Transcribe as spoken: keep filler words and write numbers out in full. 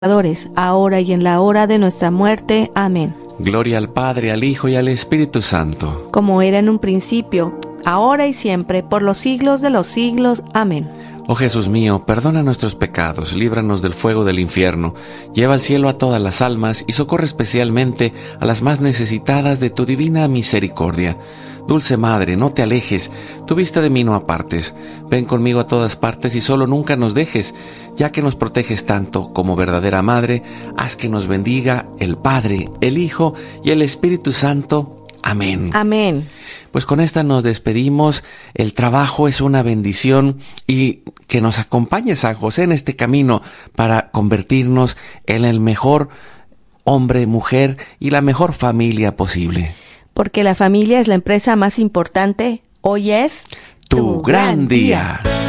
ahora y en la hora de nuestra muerte. Amén. Gloria al Padre, al Hijo y al Espíritu Santo. Como era en un principio, ahora y siempre, por los siglos de los siglos. Amén. Oh Jesús mío, perdona nuestros pecados, líbranos del fuego del infierno, lleva al cielo a todas las almas y socorre especialmente a las más necesitadas de tu divina misericordia. Dulce Madre, no te alejes, tu vista de mí no apartes. Ven conmigo a todas partes y solo nunca nos dejes, ya que nos proteges tanto como verdadera Madre, haz que nos bendiga el Padre, el Hijo y el Espíritu Santo. Amén. Amén. Pues con esta nos despedimos. El trabajo es una bendición y que nos acompañe San José en este camino para convertirnos en el mejor hombre, mujer y la mejor familia posible. Porque la familia es la empresa más importante. Hoy es tu, tu gran día. día.